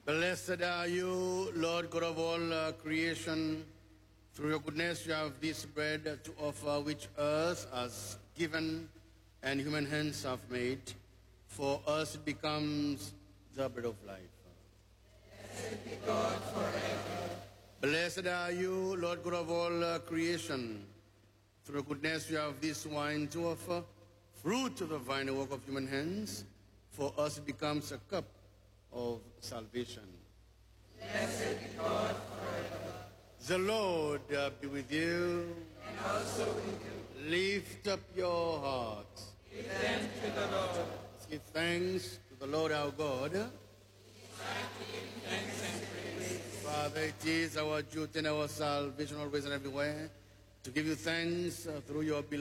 Blessed are you, Lord God of all creation. Through your goodness you have this bread to offer, which earth has given and human hands have made. For us it becomes the bread of life. Blessed be God forever. Blessed are you, Lord God of all creation. Through your goodness you have this wine to offer, fruit of the vine, a work of human hands. For us it becomes a cup of salvation. Blessed be God forever. The Lord be with you. And also with you. Lift up your hearts. Give them to the Lord. Let's give thanks to the Lord our God. Thanks and praise. Father, it is our duty and our salvation always and everywhere to give you thanks through your beloved